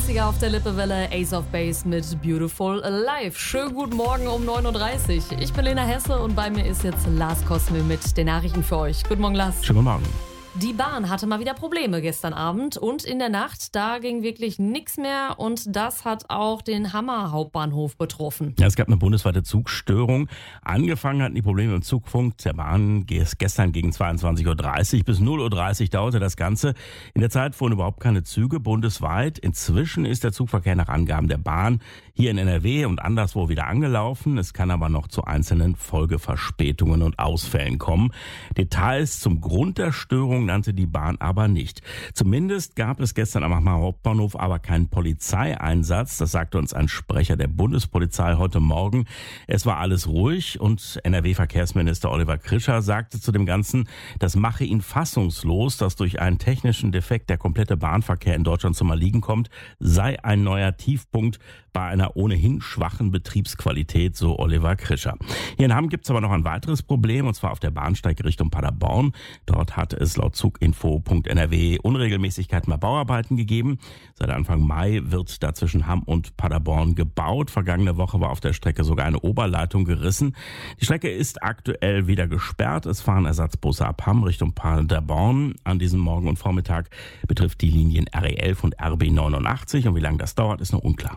30er auf der Lippewelle, Ace of Base mit Beautiful Life. Schönen guten Morgen um 9.30 Uhr. Ich bin Lena Hesse und bei mir ist jetzt Lars Kosmel mit den Nachrichten für euch. Guten Morgen, Lars. Schönen guten Morgen. Die Bahn hatte mal wieder Probleme gestern Abend und in der Nacht, da ging wirklich nichts mehr und das hat auch den Hammer Hauptbahnhof betroffen. Ja, es gab eine bundesweite Zugstörung. Angefangen hatten die Probleme im Zugfunk der Bahn gestern gegen 22.30 Uhr bis 0.30 Uhr dauerte das Ganze. In der Zeit fuhren überhaupt keine Züge bundesweit. Inzwischen ist der Zugverkehr nach Angaben der Bahn hier in NRW und anderswo wieder angelaufen. Es kann aber noch zu einzelnen Folgeverspätungen und Ausfällen kommen. Details zum Grund der Störung nannte die Bahn aber nicht. Zumindest gab es gestern am Hammer Hauptbahnhof aber keinen Polizeieinsatz. Das sagte uns ein Sprecher der Bundespolizei heute Morgen. Es war alles ruhig und NRW-Verkehrsminister Oliver Krischer sagte zu dem Ganzen, das mache ihn fassungslos, dass durch einen technischen Defekt der komplette Bahnverkehr in Deutschland zum Erliegen kommt, sei ein neuer Tiefpunkt bei einer ohnehin schwachen Betriebsqualität, so Oliver Krischer. Hier in Hamm gibt es aber noch ein weiteres Problem, und zwar auf der Bahnsteig Richtung Paderborn. Dort hat es laut Zuginfo.nrw Unregelmäßigkeiten bei Bauarbeiten gegeben. Seit Anfang Mai wird da zwischen Hamm und Paderborn gebaut. Vergangene Woche war auf der Strecke sogar eine Oberleitung gerissen. Die Strecke ist aktuell wieder gesperrt. Es fahren Ersatzbusse ab Hamm Richtung Paderborn. An diesem Morgen und Vormittag betrifft die Linien RE11 und RB89. Und wie lange das dauert, ist noch unklar.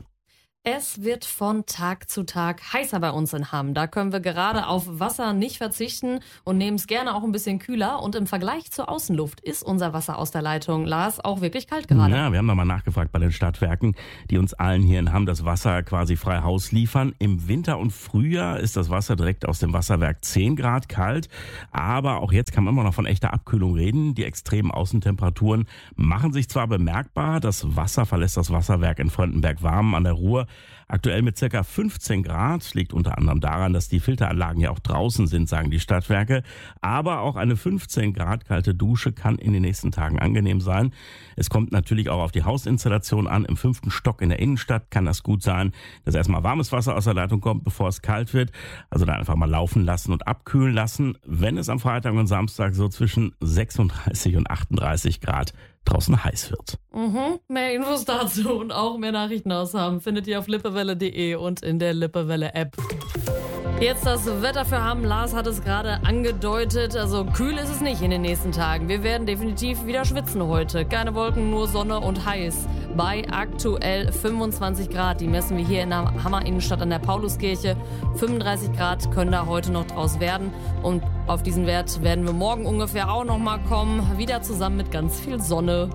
Es wird von Tag zu Tag heißer bei uns in Hamm. Da können wir gerade auf Wasser nicht verzichten und nehmen es gerne auch ein bisschen kühler. Und im Vergleich zur Außenluft ist unser Wasser aus der Leitung, Lars, auch wirklich kalt gerade. Ja, wir haben da mal nachgefragt bei den Stadtwerken, die uns allen hier in Hamm das Wasser quasi frei Haus liefern. Im Winter und Frühjahr ist das Wasser direkt aus dem Wasserwerk 10 Grad kalt. Aber auch jetzt kann man immer noch von echter Abkühlung reden. Die extremen Außentemperaturen machen sich zwar bemerkbar. Das Wasser verlässt das Wasserwerk in Fröndenberg-Warmen an der Ruhr aktuell mit ca. 15 Grad, liegt unter anderem daran, dass die Filteranlagen ja auch draußen sind, sagen die Stadtwerke. Aber auch eine 15 Grad kalte Dusche kann in den nächsten Tagen angenehm sein. Es kommt natürlich auch auf die Hausinstallation an. Im 5. Stock in der Innenstadt kann das gut sein, dass erstmal warmes Wasser aus der Leitung kommt, bevor es kalt wird. Also dann einfach mal laufen lassen und abkühlen lassen. Wenn es am Freitag und Samstag so zwischen 36 und 38 Grad draußen heiß wird. Mehr Infos dazu und auch mehr Nachrichten aus Hamm findet ihr auf lippewelle.de und in der Lippewelle-App. Jetzt das Wetter für Hamm. Lars hat es gerade angedeutet. Also kühl ist es nicht in den nächsten Tagen. Wir werden definitiv wieder schwitzen heute. Keine Wolken, nur Sonne und heiß. Bei aktuell 25 Grad. Die messen wir hier in der Hammer Innenstadt an der Pauluskirche. 35 Grad können da heute noch draus werden. Und auf diesen Wert werden wir morgen ungefähr auch noch mal kommen. Wieder zusammen mit ganz viel Sonne.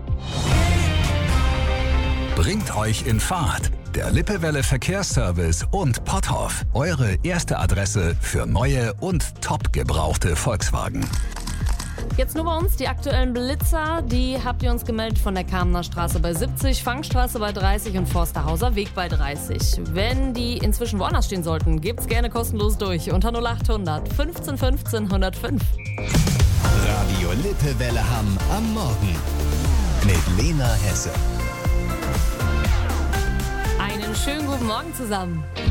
Bringt euch in Fahrt. Der Lippewelle Verkehrsservice und Potthoff. Eure erste Adresse für neue und top gebrauchte Volkswagen. Jetzt nur bei uns die aktuellen Blitzer, die habt ihr uns gemeldet von der Kamener Straße bei 70, Fangstraße bei 30 und Forsterhauser Weg bei 30. Wenn die inzwischen woanders stehen sollten, gebt's gerne kostenlos durch unter 0800 15 15 105. Radio Lippewelle Hamm am Morgen mit Lena Hesse. Einen schönen guten Morgen zusammen.